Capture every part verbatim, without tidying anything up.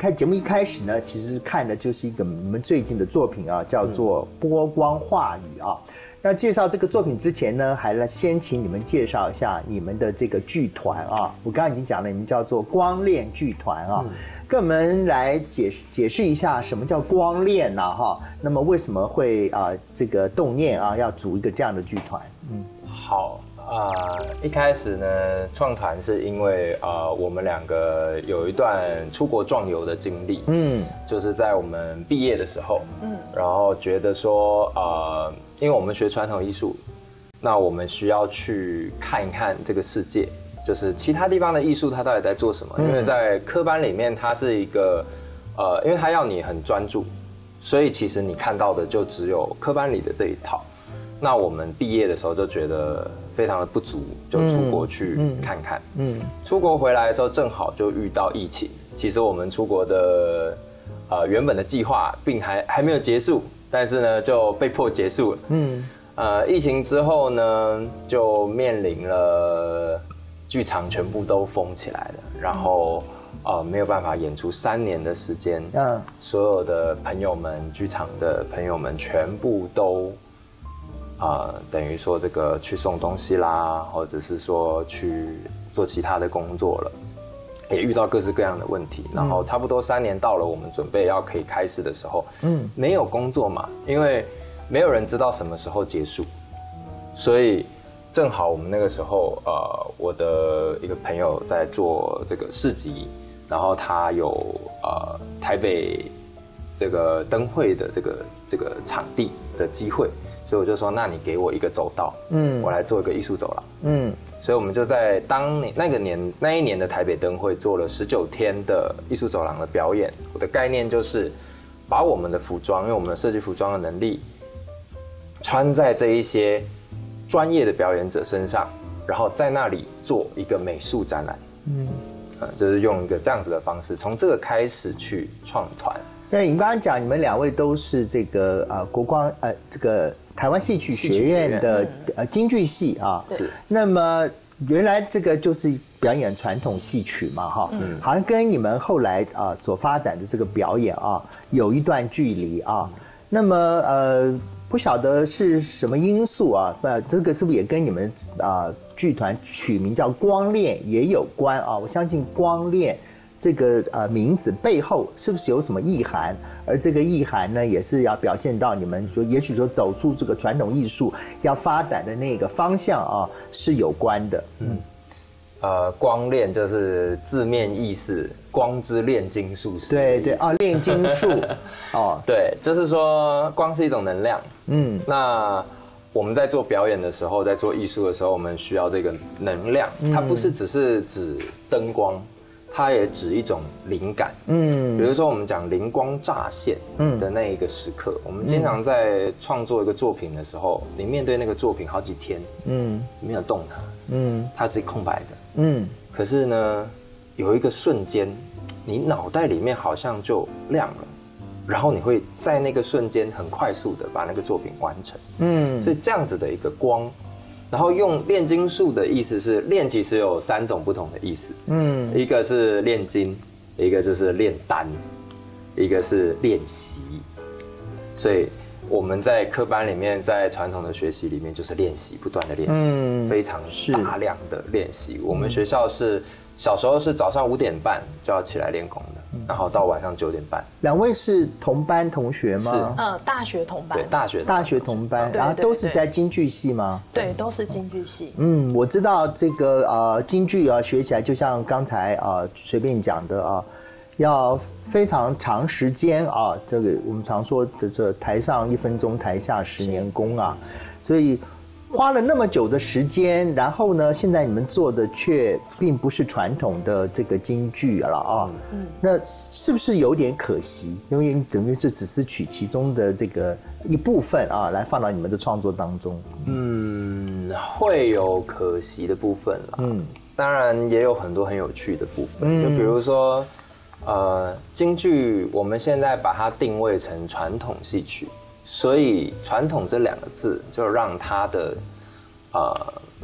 开节目一开始呢，其实看的就是一个你们最近的作品啊，叫做《波光话语》啊。那介绍这个作品之前呢，还来先请你们介绍一下你们的这个剧团啊。我刚刚已经讲了，你们叫做光恋剧团啊，嗯、跟我们来解释解释一下什么叫光恋呐、啊、哈。那么为什么会啊这个动念啊要组一个这样的剧团？嗯， 好。啊、呃，一开始呢，创团是因为呃，我们两个有一段出国壮游的经历，嗯，就是在我们毕业的时候，嗯，然后觉得说，呃，因为我们学传统艺术，那我们需要去看一看这个世界，就是其他地方的艺术它到底在做什么，嗯、因为在科班里面它是一个，呃，因为它要你很专注，所以其实你看到的就只有科班里的这一套。那我们毕业的时候就觉得非常的不足，就出国去看看。嗯，嗯出国回来的时候正好就遇到疫情。其实我们出国的呃原本的计划并还还没有结束，但是呢就被迫结束了。嗯，呃，疫情之后呢，就面临了剧场全部都封起来了，然后呃没有办法演出三年的时间。嗯，所有的朋友们，剧场的朋友们全部都。呃，等于说这个去送东西啦，或者是说去做其他的工作了，也遇到各式各样的问题。然后差不多三年到了，我们准备要可以开始的时候，嗯，没有工作嘛，因为没有人知道什么时候结束，所以正好我们那个时候，呃，我的一个朋友在做这个市集，然后他有呃台北这个灯会的这个这个场地的机会。所以我就说，那你给我一个走道，嗯，我来做一个艺术走廊，嗯，所以我们就在当年那个年那一年的台北灯会做了十九天的艺术走廊的表演。我的概念就是把我们的服装，因为我们设计服装的能力，穿在这一些专业的表演者身上，然后在那里做一个美术展览，嗯，呃，就是用一个这样子的方式，从这个开始去创团。 对，你刚刚讲，你们两位都是这个呃国光呃这个台湾戏曲学院的呃京剧系啊。是。那么原来这个就是表演传统戏曲嘛，哈，嗯，好像跟你们后来啊、呃、所发展的这个表演啊有一段距离啊。嗯、那么呃不晓得是什么因素啊？呃，这个是不是也跟你们啊、呃、剧团取名叫光恋也有关啊？我相信光恋。这个呃名字背后是不是有什么意涵？而这个意涵呢，也是要表现到你们说，也许说走出这个传统艺术要发展的那个方向啊，是有关的。嗯， 呃，光炼就是字面意思，光之炼金术师。 对对啊，炼金术。哦， 对，就是说光是一种能量。嗯，那我们在做表演的时候，在做艺术的时候，我们需要这个能量，它不是只是指灯光。它也指一种灵感，嗯，比如说我们讲灵光乍现的那一个时刻，嗯、我们经常在创作一个作品的时候，你面对那个作品好几天，嗯，没有动它，嗯，它是空白的，嗯，可是呢，有一个瞬间，你脑袋里面好像就亮了，然后你会在那个瞬间很快速的把那个作品完成，嗯，所以这样子的一个光。然后用炼金术的意思是炼，其实有三种不同的意思，嗯，一个是炼金，一个就是炼丹，一个是练习。所以我们在科班里面，在传统的学习里面，就是练习，不断的练习，嗯、非常大量的练习。我们学校是小时候是早上五点半就要起来练功的。然后到晚上九点半。 两位是同班同学吗？ 是，呃，大学同班。 对，大学大学同班，然后都是在京剧系吗？ 对，都是京剧系。 嗯，我知道这个呃京剧啊，学起来就像刚才啊随便讲的啊，要非常长时间啊。这个我们常说的这台上一分钟，台下十年功啊，所以。花了那么久的时间，然后呢，现在你们做的却并不是传统的这个京剧了啊，嗯，那是不是有点可惜？因为等于是只是取其中的这个一部分啊，来放到你们的创作当中。 嗯，会有可惜的部分啦，嗯，当然也有很多很有趣的部分，嗯、就比如说，呃，京剧我们现在把它定位成传统戏曲。所以传统这两个字就让它的呃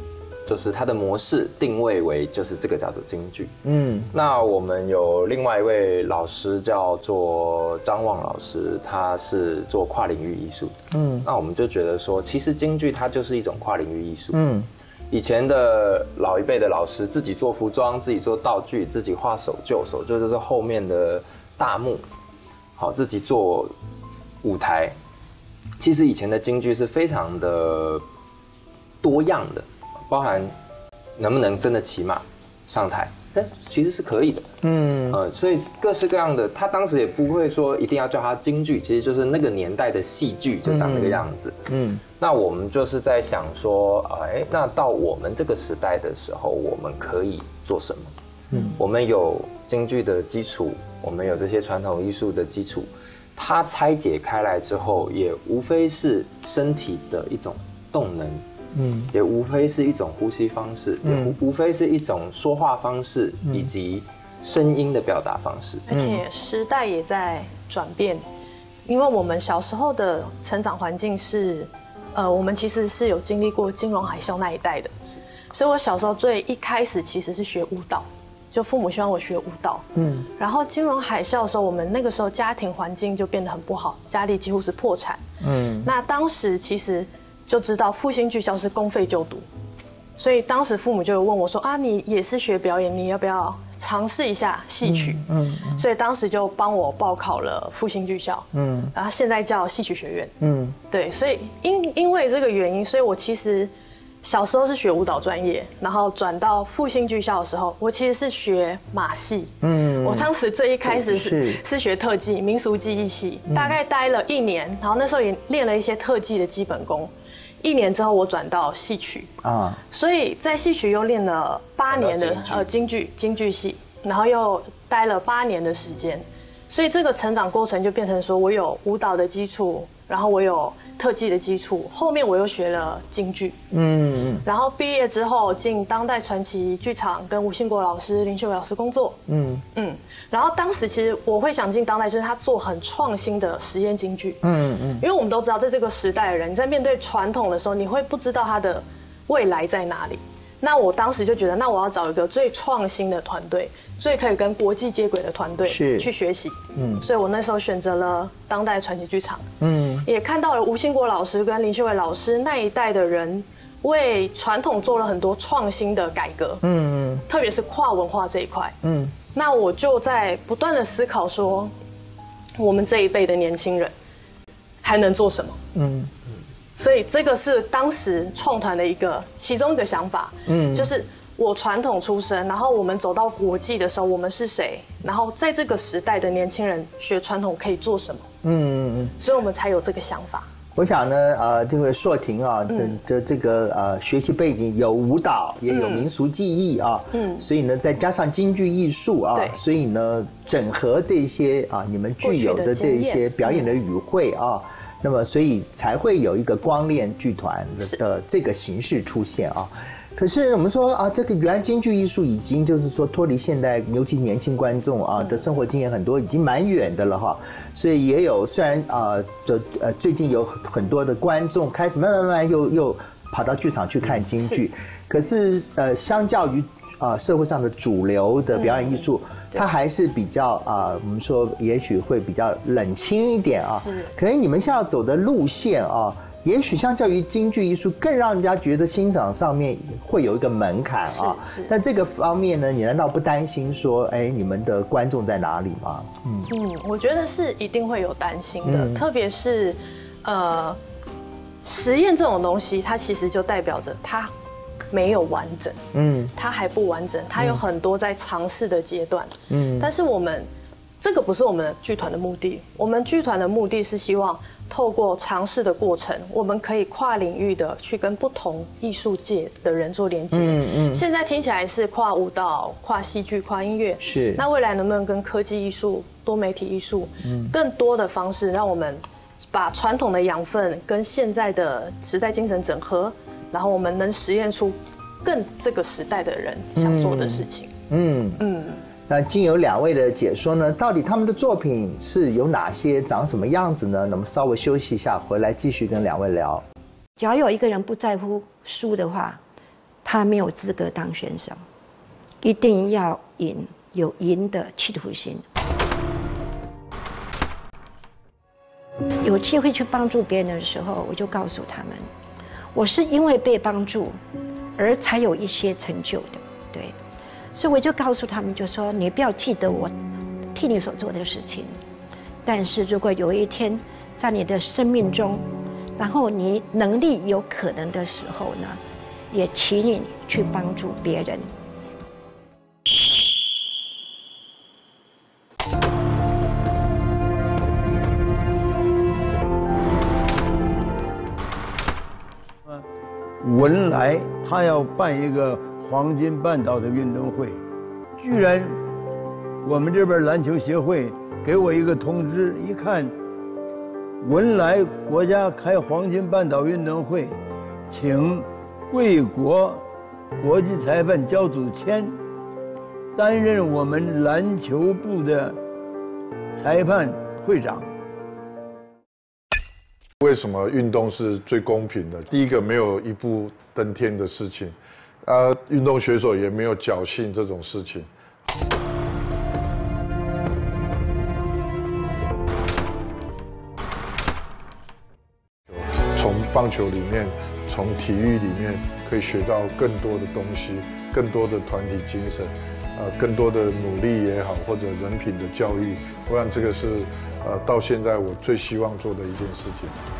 就是它的模式定位为就是这个叫做京剧。嗯，那我们有另外一位老师叫做张望老师，他是做跨领域艺术。嗯，那我们就觉得说，其实京剧它就是一种跨领域艺术。嗯，以前的老一辈的老师自己做服装，自己做道具，自己画手臼，手臼就是后面的大幕，好，自己做舞台。其实以前的京剧是非常的多样的，包含能不能真的骑马上台，但其实是可以的。嗯，呃，所以各式各样的，他当时也不会说一定要叫它京剧，其实就是那个年代的戏剧就长那个样子。嗯，那我们就是在想说，哎，那到我们这个时代的时候，我们可以做什么？嗯，我们有京剧的基础，我们有这些传统艺术的基础。它拆解开来之后，也无非是身体的一种动能，嗯，也无非是一种呼吸方式，嗯，也无无非是一种说话方式，嗯，以及声音的表达方式。 而且时代也在转变，因为我们小时候的成长环境是，呃，我们其实是有经历过金融海啸那一代的，所以我小时候最一开始其实是学舞蹈。就父母希望我学舞蹈，嗯，然后金融海啸的时候，我们那个时候家庭环境就变得很不好，家里几乎是破产，嗯，那当时其实就知道复兴剧校是公费就读，所以当时父母就问我说啊，你也是学表演，你要不要尝试一下戏曲？嗯，嗯所以当时就帮我报考了复兴剧校，嗯，然后现在叫戏曲学院，嗯，对，所以因因为这个原因，所以我其实。小时候是学舞蹈专业，然后转到复兴剧校的时候，我其实是学马戏。嗯，我当时最一开始是是学特技，民俗技艺系，大概待了一年，然后那时候也练了一些特技的基本功。一年之后，我转到戏曲啊，所以在戏曲又练了八年的呃京剧京剧系，然后又待了八年的时间，所以这个成长过程就变成说我有舞蹈的基础，然后我有。特技的基础，后面我又学了京剧，嗯，然后毕业之后进当代传奇剧场，跟吴兴国老师、林秀伟老师工作，嗯嗯，然后当时其实我会想进当代，就是他做很创新的实验京剧，嗯嗯，因为我们都知道，在这个时代的人，你在面对传统的时候，你会不知道他的未来在哪里。那我当时就觉得，那我要找一个最创新的团队，最可以跟国际接轨的团队去学习。嗯，所以我那时候选择了当代传奇剧场。嗯，也看到了吴兴国老师跟林秀伟老师那一代的人为传统做了很多创新的改革。嗯嗯，特别是跨文化这一块。嗯，那我就在不断的思考说，我们这一辈的年轻人还能做什么？嗯。所以这个是当时创团的一个其中一个想法，嗯，就是我传统出身，然后我们走到国际的时候，我们是谁？然后在这个时代的年轻人学传统可以做什么？嗯嗯嗯，所以我们才有这个想法。 我想呢，呃，这位硕婷啊，嗯、的这个呃学习背景有舞蹈，也有民俗技艺啊，嗯，所以呢，再加上京剧艺术啊，所以呢，整合这些啊，你们具有的这一些表演的语汇啊。那么，所以才会有一个光练剧团的这个形式出现啊。可是我们说啊，这个原来京剧艺术已经就是说脱离现代，尤其年轻观众啊的生活经验很多，已经蛮远的了哈。所以也有虽然啊，这呃最近有很多的观众开始慢慢慢慢又又跑到剧场去看京剧，可是呃，相较于啊社会上的主流的表演艺术。它还是比较啊、呃，我们说也许会比较冷清一点啊。是。可能你们现在要走的路线啊，也许相较于京剧艺术，更让人家觉得欣赏上面会有一个门槛啊。是。是那这个方面呢，你难道不担心说，哎，你们的观众在哪里吗？ 嗯嗯，我觉得是一定会有担心的，嗯、特别是呃，实验这种东西，它其实就代表着它。没有完整，嗯，它还不完整，它有很多在尝试的阶段，嗯，但是我们这个不是我们剧团的目的，我们剧团的目的是希望透过尝试的过程，我们可以跨领域的去跟不同艺术界的人做连接，嗯嗯，现在听起来是跨舞蹈、跨戏剧、跨音乐，是，那未来能不能跟科技艺术、多媒体艺术，嗯，更多的方式，让我们把传统的养分跟现在的时代精神整合。然后我们能实验出更这个时代的人想做的事情。嗯嗯。 那经由两位的解说呢，到底他们的作品是有哪些，长什么样子呢？那么稍微休息一下，回来继续跟两位聊。 只要有一个人不在乎输的话， 他没有资格当选手，一定要赢，有赢的企图心。有机会去帮助别人的时候，我就告诉他们，我是因为被帮助而才有一些成就的，对。所以我就告诉他们，就说你不要记得我替你所做的事情，但是如果有一天在你的生命中，然后你能力有可能的时候呢，也请你去帮助别人。 文莱他要办一个黄金半岛的运动会，居然我们这边篮球协会给我一个通知，一看文莱国家开黄金半岛运动会，请贵国国际裁判焦祖谦担任我们篮球部的裁判会长。 为什么运动是最公平的？第一个，没有一步登天的事情，啊，运动选手也没有侥幸这种事情。从棒球里面，从体育里面可以学到更多的东西，更多的团体精神，呃，更多的努力也好，或者人品的教育。我想这个是，呃，到现在我最希望做的一件事情。